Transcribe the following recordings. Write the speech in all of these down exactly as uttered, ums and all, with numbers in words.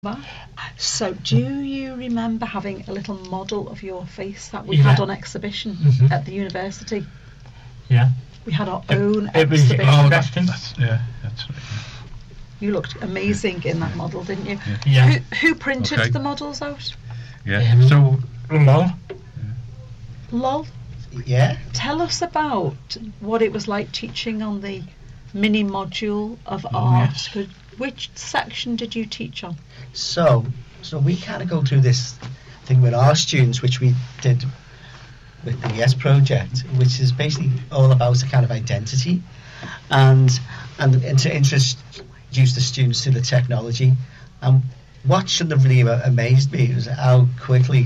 Wow. So do you remember having a little model of your face that we Yeah. had on exhibition Mhm. at the university? Yeah. We had our It- own it was- exhibition. oh, That's, That's- that's, yeah, that's right. You looked amazing in that model, didn't you? Yeah. Yeah. Who, who printed Okay. the models out? Yeah. yeah. Um, So, Lol. Lol. Yeah. Tell us about what it was like teaching on the mini module of Oh, art. yes. Could- Which section did you teach on? So, so we kind of go through this thing with our students, which we did with the Yes Project, which is basically all about a kind of identity, and and, and to introduce the students to the technology. And what should have really amazed me was how quickly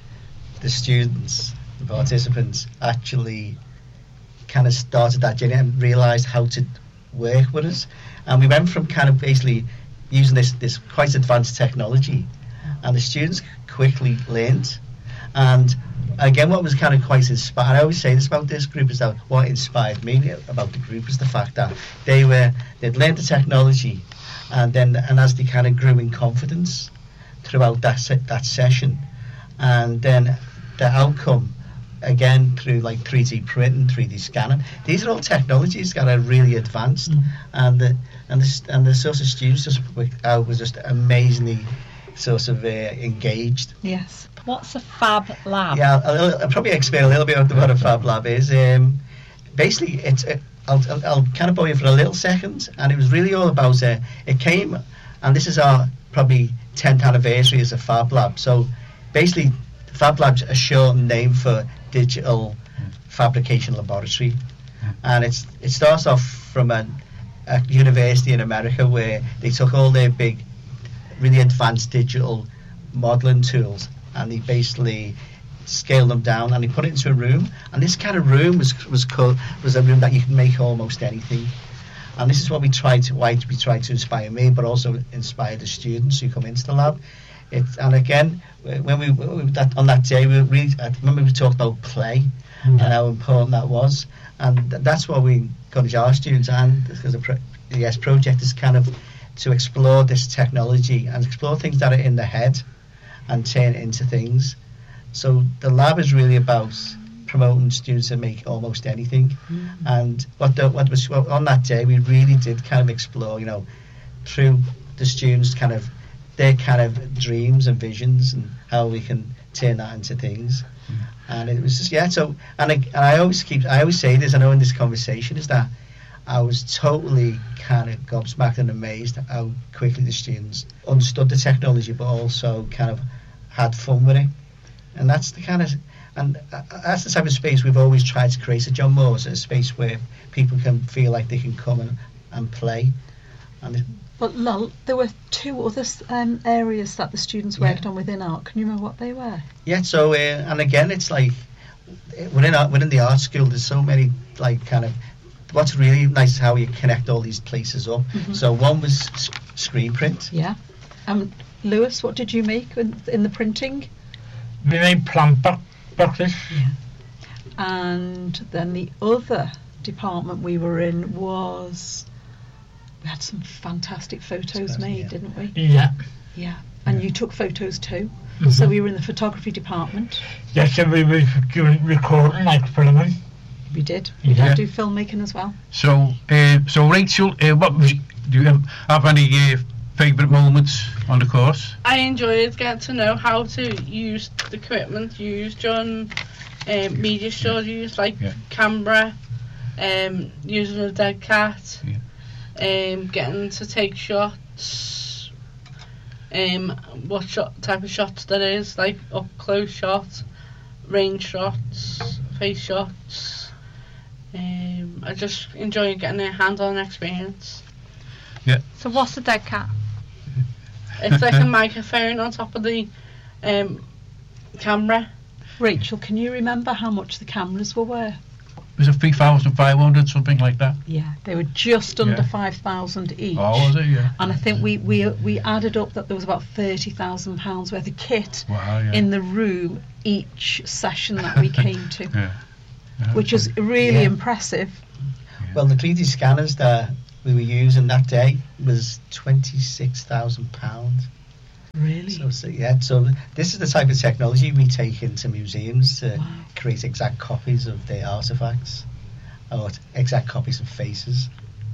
the students, the participants, actually kind of started that journey and realised how to work with us. And we went from kind of basically using this, this quite advanced technology, and the students quickly learned. And again, what was kind of quite inspiring, I always say this about this group, is that what inspired me about the group was the fact that they were, they'd learned the technology, and then and as they kind of grew in confidence throughout that se- that session, and then the outcome, again through like three D printing, three D scanning, these are all technologies that are really advanced, Mm. and the and the st- and the sort of students just were, uh, was just amazingly sort of uh, engaged. Yes. What's a Fab Lab? Yeah, I'll, I'll probably explain a little bit about what a Fab Lab is. Um, basically, it's uh, I'll, I'll, I'll kind of bore you for a little second, and it was really all about uh, it came, and this is our probably tenth anniversary as a Fab Lab. So basically, Fab Lab's a short name for Digital Fabrication Laboratory, and it's it starts off from a, a university in America where they took all their big, really advanced digital modelling tools, and they basically scaled them down and they put it into a room. And this kind of room was was called was a room that you could make almost anything. And this is what we tried to why we tried to inspire me, but also inspire the students who come into the lab. It, and again, when we, when we that, on that day, we really, I remember we talked about play and how important that was, and th- that's what we encourage our students, and because the, pro- the Yes Project is kind of to explore this technology and explore things that are in the head and turn it into things. So the lab is really about promoting students to make almost anything. Mm. And what the, what was well, on that day, we really did kind of explore, you know, through the students kind of their kind of dreams and visions and how we can turn that into things. Mm. And it was just, yeah, so, and I, and I always keep, I always say this, I know in this conversation, is that I was totally kind of gobsmacked and amazed at how quickly the students understood the technology, but also kind of had fun with it. And that's the kind of, and that's the type of space we've always tried to create at John Moores, a space where people can feel like they can come and, and play. And it, But Lol, there were two other um, areas that the students Yeah. worked on within art. Can you remember what they were? yeah, so, uh, and again, it's like, uh, within, art, within the art school, there's so many, like, kind of, what's really nice is how you connect all these places up. Mhm. So one was s- screen print. Yeah. Um, Lewis, what did you make in, in the printing? We made plant bo- boxes. And then the other department we were in was, we had some fantastic photos Fantastic, made, yeah. didn't we? Yeah. Yeah. And Yeah. you took photos too. Mhm. So we were in the photography department. Yes, so we were doing recording, like filming. We did. We Yeah. did do filmmaking as well. so, uh, so Rachel, uh, what was, do you have, have any uh, favourite moments on the course? I enjoyed getting to know how to use the equipment used during um, media studies, like Yeah. camera, um, using a dead cat, um, getting to take shots, um, what shot type of shots there is, like up close shots, range shots, face shots. Um, I just enjoy getting a hands-on experience. So what's a dead cat? It's like a microphone on top of the um, camera. Rachel, can you remember how much the cameras were worth? Was it three thousand five hundred, something like that? Yeah, they were just under Yeah. five thousand each. Oh, was it? Yeah. And I think we, we we added up that there was about thirty thousand pounds worth of kit Wow, yeah. in the room each session that we came to, Yeah. Yeah, which was really Yeah. impressive. Well, the three D scanners that we were using that day was twenty-six thousand pounds. really? So, so yeah, so this is the type of technology we take into museums to Wow. create exact copies of their artifacts, or t- exact copies of faces.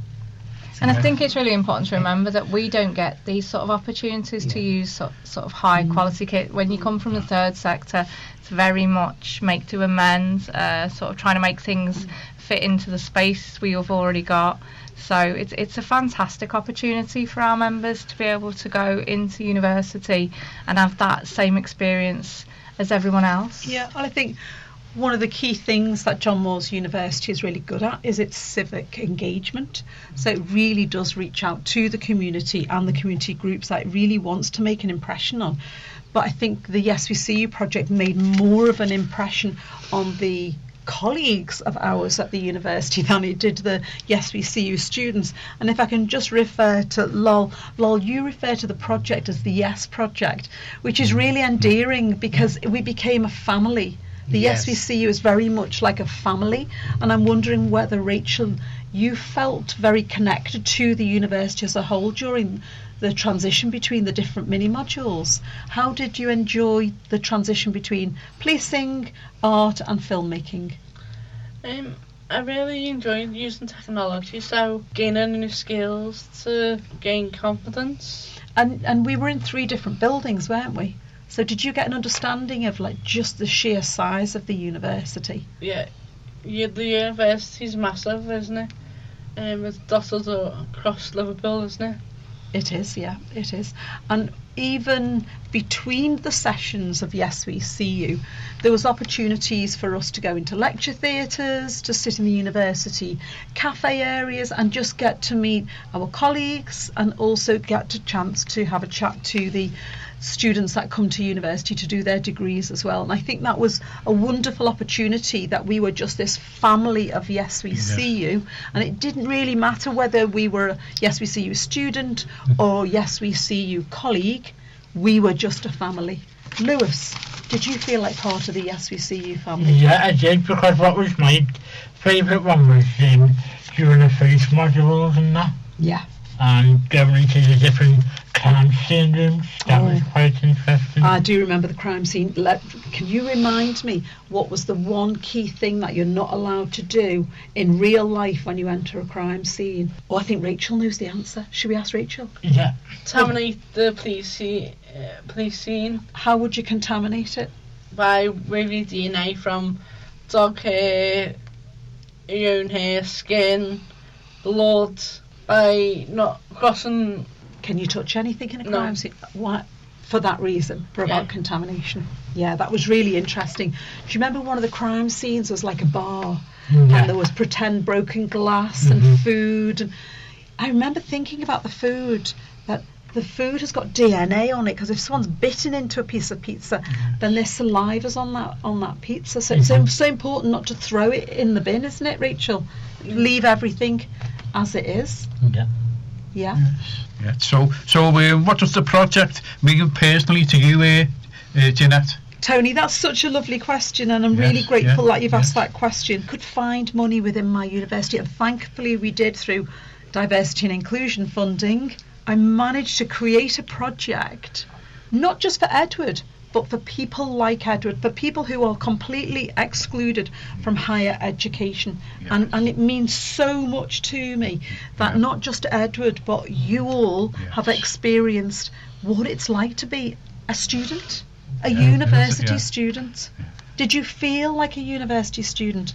And I think it's really important to remember that we don't get these sort of opportunities to Yeah. use so, sort of high quality kit. When you come from the third sector, it's very much make to amend, uh, sort of trying to make things fit into the space we have already got. So it's it's a fantastic opportunity for our members to be able to go into university and have that same experience as everyone else. Yeah, well, I think one of the key things that John Moores University is really good at is its civic engagement. So it really does reach out to the community and the community groups that it really wants to make an impression on. But I think the Yes We See You project made more of an impression on the colleagues of ours at the university than it did the Yes We See You students. And if I can just refer to Lol, Lol, you refer to the project as the Yes Project, which is really endearing because we became a family. The Yes. Yes. We See You is very much like a family, and I'm wondering whether, Rachel, you felt very connected to the university as a whole during the transition between the different mini modules. How did you enjoy the transition between policing, art and filmmaking? Um, I really enjoyed using technology, so gaining new skills to gain confidence. And and we were in three different buildings, weren't we? So did you get an understanding of like just the sheer size of the university? Yeah, yeah, the university's massive, isn't it? Um, it's dotted across Liverpool, isn't it? It is, yeah, it is. And even between the sessions of Yes We See You, there was opportunities for us to go into lecture theatres, to sit in the university cafe areas and just get to meet our colleagues and also get a chance to have a chat to the students that come to university to do their degrees as well. And I think that was a wonderful opportunity, that we were just this family of Yes We Yeah. See You, and it didn't really matter whether we were a Yes We See You student or Yes We See You colleague, we were just a family. Lewis, did you feel like part of the Yes We See You family? Yeah, I did, because what was my favourite one was um, during the face modules and that, Yeah. and going into the different crime scene rooms. That was Oh. quite interesting. I do remember the crime scene. Let, can you remind me what was the one key thing that you're not allowed to do in real life when you enter a crime scene? Oh, I think Rachel knows the answer. Should we ask Rachel? Yeah. Contaminate the police, scene, uh, police scene How would you contaminate it? by removing D N A from dog hair, your own hair, skin, blood, by not crossing. Can you touch anything in a No. crime scene? Why? For that reason, for about Yeah. contamination. Yeah, that was really interesting. Do you remember one of the crime scenes was like a bar, Yeah. and there was pretend broken glass Mhm. and food? And I remember thinking about the food, that the food has got D N A on it, because if someone's bitten into a piece of pizza, then their saliva's on that on that pizza. So it's so, Mhm. so important not to throw it in the bin, isn't it, Rachel? Leave everything as it is. Yeah. Yeah. Yeah. So, so uh, what was the project mean personally to you, uh, uh, Jeanette? Tony, that's such a lovely question, and I'm Yes, really grateful yeah, that you've asked yes. that question. Could find money within my university, and thankfully we did through diversity and inclusion funding. I managed to create a project, not just for Edward, but for people like Edward, for people who are completely excluded from higher education. Yeah. And, and it means so much to me that Yeah. not just Edward, but you all Yes. have experienced what it's like to be a student, a Yeah, university yeah. student. Did you feel like a university student?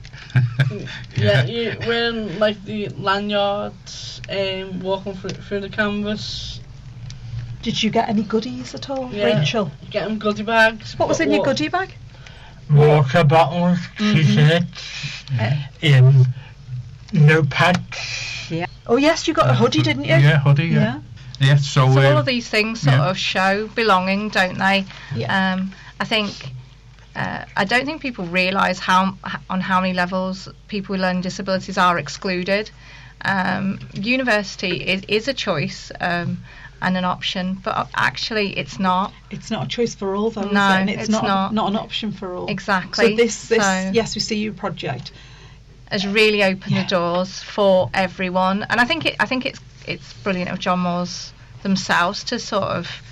Yeah, you wearing like the lanyards, um, walking through, through the canvas. Did you get any goodies at all, Yeah. Rachel? Getting goodie bags. What was but in your what- goodie bag? Water bottles, Mhm. t-shirts, Uh, um, notepads. yeah. Oh yes, you got a hoodie, didn't you? Yeah, hoodie. Yeah. Yeah. So, So all uh, of these things sort yeah. of show belonging, don't they? Yeah. Um, I think uh, I don't think people realise how on how many levels people with learning disabilities are excluded. Um, university is, is a choice um, and an option, but actually it's not. It's not a choice for all, though. is No, it? And it's, it's not not. not an option for all. Exactly. So this this So- Yes We See You project. Has really opened Yeah. the doors for everyone, and I think it. I think it's it's brilliant of John Moores themselves to sort of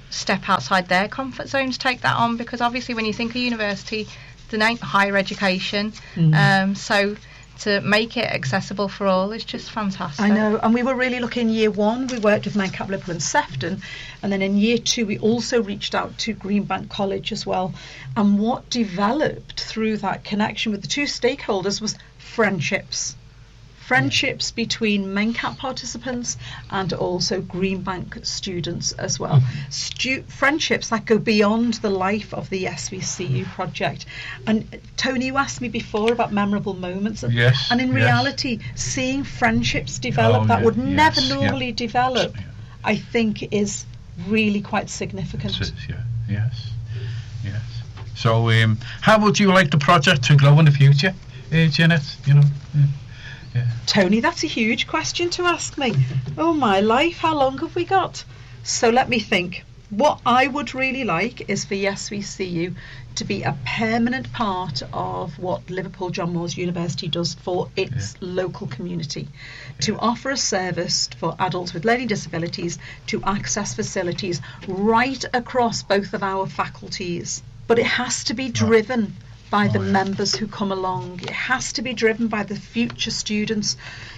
step outside their comfort zone to take that on, because obviously when you think of university, the name higher education, Mm. um, so to make it accessible for all is just fantastic. I know, and we were really lucky in year one. We worked with Mencap, Liverpool and Sefton, and then in year two we also reached out to Greenbank College as well. And what developed through that connection with the two stakeholders was friendships. Friendships between Mencap participants and also Greenbank students as well. Stu- friendships that go beyond the life of the S V C U project. And Tony, you asked me before about memorable moments. And, Yes, and in yes. reality, seeing friendships develop Oh, that yeah, would yes, never yeah. normally develop, Yeah. I think is really quite significant. It is, yeah. Yes. Yes. So, um, how would you like the project to grow in the future, uh, Janet? You know. Yeah. Yeah. Tony, that's a huge question to ask me. Oh my life, how long have we got? So let me think. What I would really like is for S V C U to be a permanent part of what Liverpool John Moores University does for its local community, to offer a service for adults with learning disabilities to access facilities right across both of our faculties. But it has to be driven by the Oh, yeah. members who come along. It has to be driven by the future students.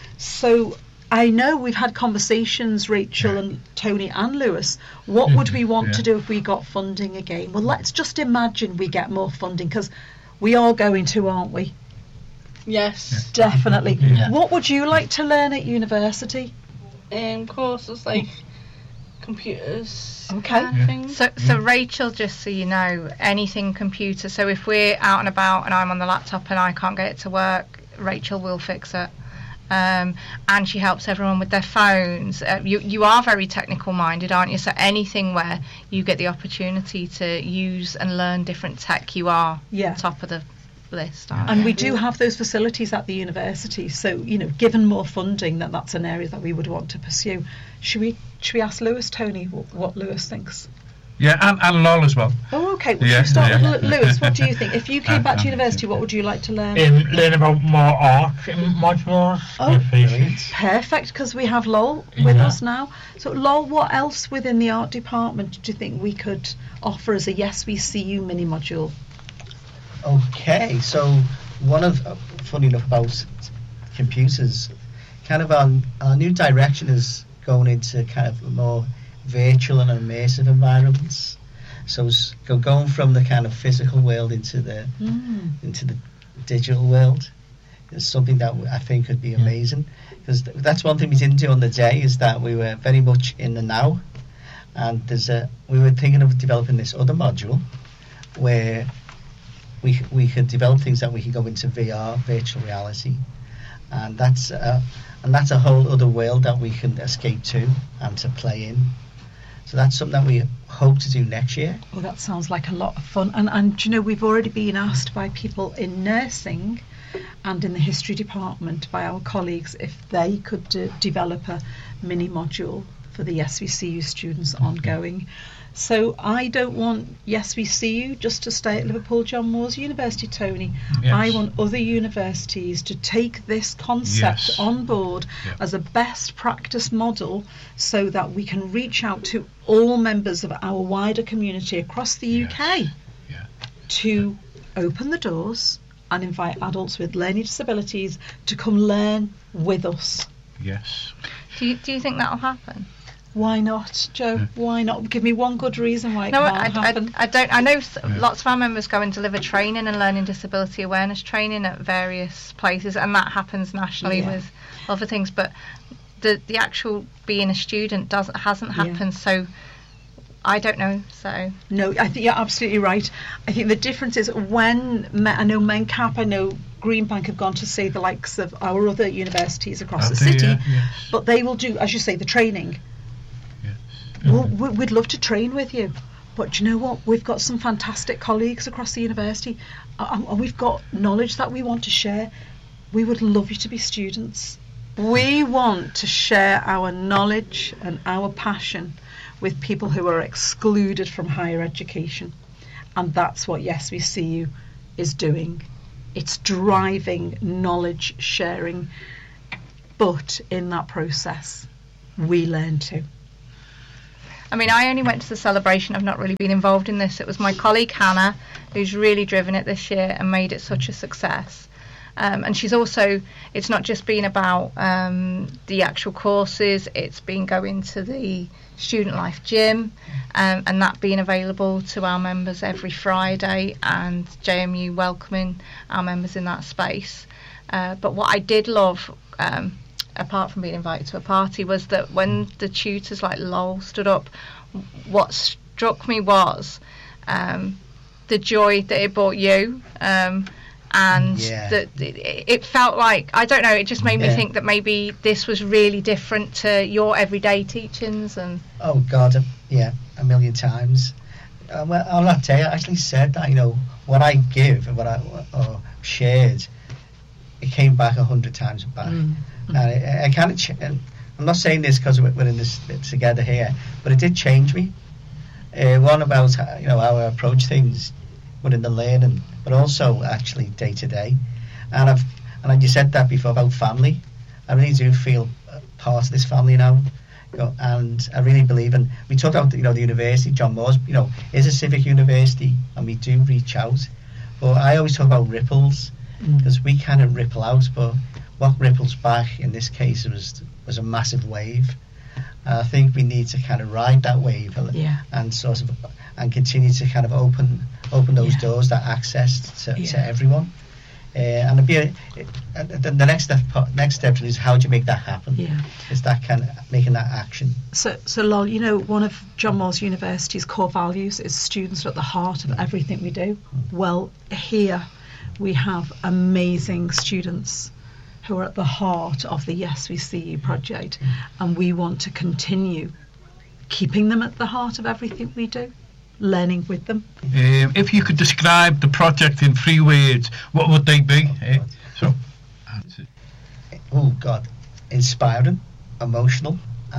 So I know we've had conversations, Rachel and Tony and Lewis. What would we want Yeah. to do if we got funding again? Well, let's just imagine we get more funding, because we are going to, aren't we? Yes. Definitely. Yeah. What would you like to learn at university? Um, courses like computers. Okay. kind of Yeah. things. So, so Rachel, just so you know, anything computer. So if we're out and about and I'm on the laptop and I can't get it to work, Rachel will fix it. Um, and she helps everyone with their phones. Uh, you you are very technical minded, aren't you? So anything where you get the opportunity to use and learn different tech, you are Yeah. top of the list, aren't And you? we do have those facilities at the university, so you know, given more funding, that that's an area that we would want to pursue. Should we should we ask Lewis, Tony, what, what Lewis thinks? Yeah, and, and Lol as well. Oh, okay. Well, Yeah, should we start yeah. with Lu- Lewis? What do you think? If you came back to Um, university, what would you like to learn? Um, learn about more art modules. Oh, with faces. Perfect, because we have Lol with Yeah. us now. So, Lol, what else within the art department do you think we could offer as a Yes We See You mini module? Okay, so one of, uh, funny enough about computers, kind of our, our new direction is going into kind of more virtual and immersive environments. So it's go, going from the kind of physical world into the Mm. into the digital world is something that I think could be amazing, because th- that's one thing we didn't do on the day, is that we were very much in the now, and there's a we were thinking of developing this other module where we we could develop things that we could go into V R, virtual reality, and that's uh, and that's a whole other world that we can escape to and to play in. So that's something that we hope to do next year. Well, that sounds like a lot of fun. And, and do you know, we've already been asked by people in nursing and in the history department, by our colleagues, if they could de- develop a mini module for the S V C U students ongoing. So I don't want Yes We See You just to stay at Liverpool John Moores University, Tony. Yes. I want other universities to take this concept Yes. on board Yeah. as a best practice model, so that we can reach out to all members of our wider community across the U K Yes. Yeah. to open the doors and invite adults with learning disabilities to come learn with us. Yes. Do you, do you think that'll happen? Why not, Joe? Yeah. Why not? Give me one good reason why it No, can't I, I, happen. I don't. I know s Yeah. lots of our members go and deliver training and learning disability awareness training at various places, and that happens nationally Yeah. with other things. But the the actual being a student doesn't hasn't Yeah. happened. So I don't know. So No, I think you're absolutely right. I think the difference is when Me- I know Mencap, I know Greenbank have gone to see the likes of our other universities across Have the they, city, yeah? Yes. but they will do, as you say, the training. Yes. Well, we- we'd love to train with you, but do you know what? We've got some fantastic colleagues across the university, uh, and we've got knowledge that we want to share. We would love you to be students. We want to share our knowledge and our passion with people who are excluded from higher education, and that's what Yes We See You is doing. It's driving knowledge sharing, but in that process, we learn too. I mean, I only went to the celebration. I've not really been involved in this. It was my colleague Hannah who's really driven it this year and made it such a success. Um, and she's also, it's not just been about um, the actual courses, it's been going to the Student Life Gym um, and that being available to our members every Friday, and J M U welcoming our members in that space. Uh, but what I did love, um, apart from being invited to a party, was that when the tutors like Lowell stood up, what struck me was um, the joy that it brought you. Um, and Yeah. that it, it felt like, I don't know, it just made me Yeah. think that maybe this was really different to your everyday teachings. And Oh God, um, yeah, a million times. Uh, well, I'll not tell you. I actually said that, you know, what I give and what I or shared, it came back a hundred times back. Mm. And I, I kind of, ch- and I'm not saying this because we're in this together here, but it did change me. Uh, one about how, you know, how I approach things within the learning, but also actually day to day. And I've and you said that before about family. I really do feel part of this family now, you know, and I really believe in. We talk about, you know, the university. John Moores, you know, is a civic university, and we do reach out. But I always talk about ripples, because mm. we kind of ripple out, but what ripples back in this case was was a massive wave. And I think we need to kind of ride that wave Yeah. and sort of and continue to kind of open open those Yeah. doors, that access to, Yeah. to everyone. Uh, and it'd be a, it, uh, the, the next step next step is how do you make that happen? Yeah. It's that kind of making that action. So, so Lol, you know, one of John Moores University's core values is students are at the heart of everything we do. Well, here we have amazing students who are at the heart of the Yes We See You project, and we want to continue keeping them at the heart of everything we do, learning with them. Um, if you could describe the project in three words, what would they be? Eh? So, that's it. Oh God, inspiring, emotional,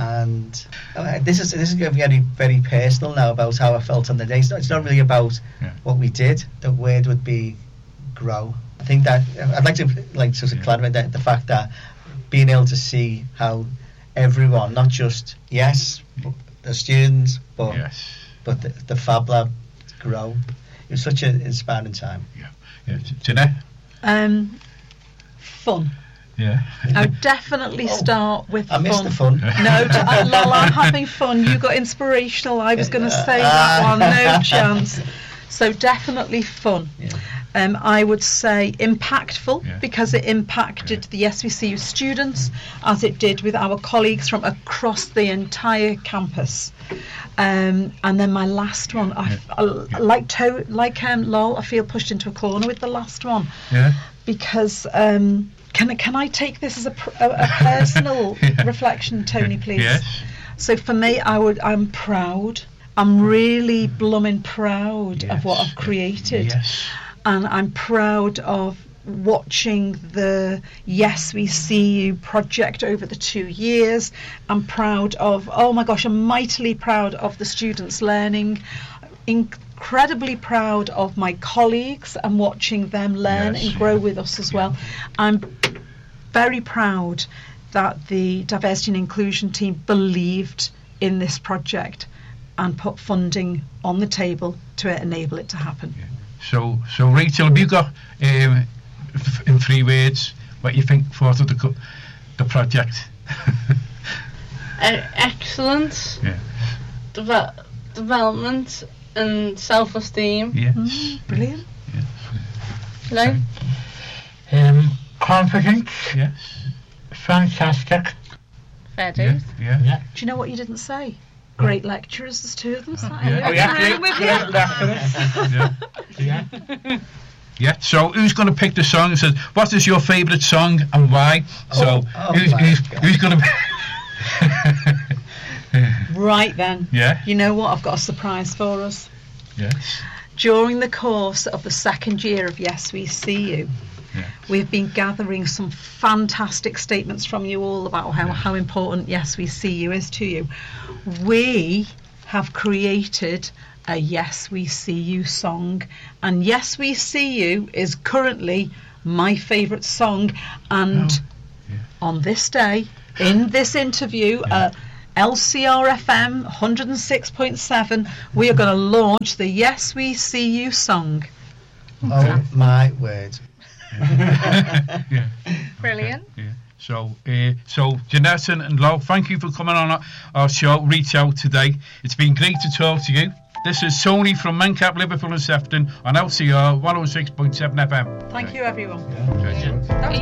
and uh, this is this is going to be very very personal now about how I felt on the day. It's not, it's not really about Yeah. what we did. The word would be grow. I think that I'd like to like sort of Yeah. clarify that the fact that being able to see how everyone, not just yes, the students, but Yes. but the, the Fab Lab grow. It was such an inspiring time. Yeah. Jeanette? Um, fun. Yeah. I would definitely Oh, start with I fun. missed the fun. No, t- uh, Lol, I'm having fun. You got inspirational. I was going to say that one. No chance. So definitely fun. Yeah. Um, I would say impactful, Yeah. because it impacted Yeah. the S V C U students as it did with our colleagues from across the entire campus. Um, and then my last one, I, f- I- Yeah. like to, like um, Lol, I feel pushed into a corner with the last one, Yeah. because um, can I- can I take this as a, pr- a, a personal Yeah. reflection, Tony, please? Yes. So for me, I would, I'm proud. I'm really blooming proud of what Yes. I've created. Yes. And I'm proud of watching the Yes We See You project over the two years. I'm proud of, oh my gosh, I'm mightily proud of the students learning. Incredibly proud of my colleagues and watching them learn Yes, and grow yeah. with us as well. I'm very proud that the diversity and inclusion team believed in this project and put funding on the table to enable it to happen. So, so Rachel, have you got um, f- in three words what you think for the co- the project? E- excellence, Yeah. deve- development, and self-esteem. Yes. Mm, brilliant. Yes. Hello? Um, confidence, Yes. fantastic. Fair Yeah. dues. Yeah. Yeah. Do you know what you didn't say? Great lecturers, there's two of them sat Yeah. here Oh, in yeah, the room great- with great you. lecturers. Yeah. Yeah. Yeah. So, who's going to pick the song? It says, "What is your favourite song and why?" So, Oh, oh who's, my who's, God. who's going to? Right then. Yeah. You know what? I've got a surprise for us. Yes. During the course of the second year of Yes We See You, Yeah. we've been gathering some fantastic statements from you all about how, Yeah. how important Yes We See You is to you. We have created a Yes We See You song, and Yes We See You is currently my favourite song, and Oh, yeah. on this day, in this interview, Yeah. uh, L C R F M one oh six point seven, we are going to launch the Yes We See You song. Oh my word. Yeah. Brilliant. Okay, yeah. So, uh, so Jeanette and Lo, thank you for coming on our, our show, Reach Out today. It's been great to talk to you. This is Tony from Mencap, Liverpool and Sefton on L C R one oh six point seven F M. Thank you, everyone. Okay. That was